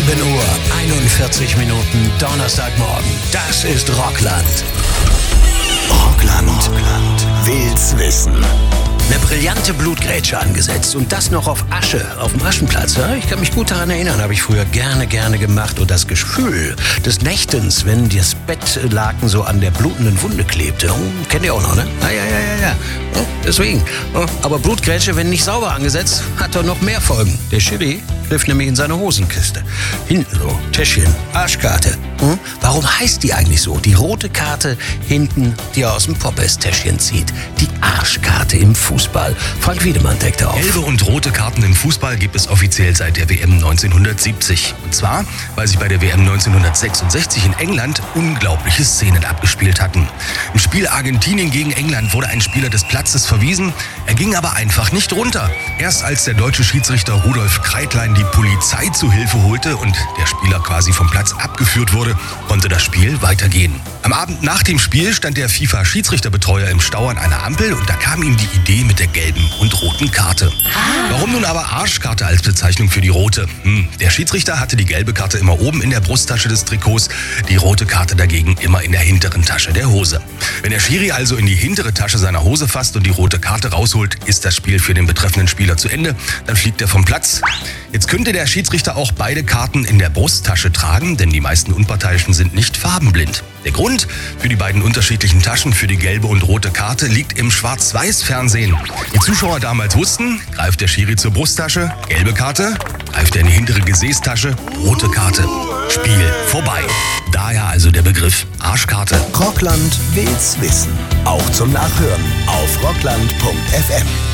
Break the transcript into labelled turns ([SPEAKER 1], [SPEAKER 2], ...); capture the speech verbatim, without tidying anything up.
[SPEAKER 1] sieben Uhr, einundvierzig Minuten, Donnerstagmorgen. Das ist Rockland. Rockland. Rockland. Will's wissen. Eine brillante Blutgrätsche angesetzt und das noch auf Asche, auf dem Aschenplatz. Ja? Ich kann mich gut daran erinnern, habe ich früher gerne, gerne gemacht. Und das Gefühl des Nächtens, wenn das Bettlaken so an der blutenden Wunde klebte. Oh, kennt ihr auch noch, ne? Ah, ja, ja, ja, ja. Oh, deswegen. Oh, aber Blutgrätsche, wenn nicht sauber angesetzt, hat doch noch mehr Folgen. Der Schiri griff nämlich in seine Hosenkiste. Hinten so, Täschchen, Arschkarte. Hm? Warum heißt die eigentlich so? Die rote Karte hinten, die er aus dem Popes-Täschchen zieht. Die Arschkarte im Fußball. Frank Wiedemann deckte auf.
[SPEAKER 2] Gelbe und rote Karten im Fußball gibt es offiziell seit der W M neunzehnhundertsiebzig. Und zwar, weil sich bei der W M neunzehnhundertsechsundsechzig in England unglaubliche Szenen abgespielt hatten. Im Spiel Argentinien gegen England wurde ein Spieler des Platzes verwiesen. Er ging aber einfach nicht runter. Erst als der deutsche Schiedsrichter Rudolf Kreitlein die Polizei zu Hilfe holte und der Spieler quasi vom Platz abgeführt wurde, konnte das Spiel weitergehen. Am Abend nach dem Spiel stand der FIFA-Schiedsrichterbetreuer im Stau an einer Ampel und da kam ihm die Idee mit der gelben und roten Karte. Warum nun aber Arschkarte als Bezeichnung für die rote? Hm, der Schiedsrichter hatte die gelbe Karte immer oben in der Brusttasche des Trikots, die rote Karte dagegen immer in der hinteren Tasche der Hose. Wenn der Schiri also in die hintere Tasche seiner Hose fasst und die rote Karte rausholt, ist das Spiel für den betreffenden Spieler zu Ende, dann fliegt er vom Platz. Jetzt könnte der Schiedsrichter auch beide Karten in der Brusttasche tragen, denn die meisten Unparteiischen sind nicht farbenblind. Der Grund für die beiden unterschiedlichen Taschen für die gelbe und rote Karte liegt im Schwarz-Weiß-Fernsehen. Die Zuschauer damals wussten, greift der Schiri zur Brusttasche, gelbe Karte, greift er in die hintere Gesäßtasche, rote Karte. Spiel vorbei. Daher also der Begriff Arschkarte.
[SPEAKER 1] Rockland will's wissen. Auch zum Nachhören auf rockland punkt f m.